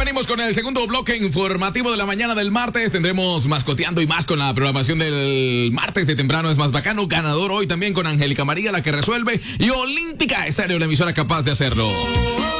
venimos con el segundo bloque informativo de la mañana del martes. Tendremos mascoteando y más con la programación del martes de temprano es más bacano. Ganador hoy también con Angélica María, la que resuelve. Y Olímpica Estéreo, la emisora capaz de hacerlo.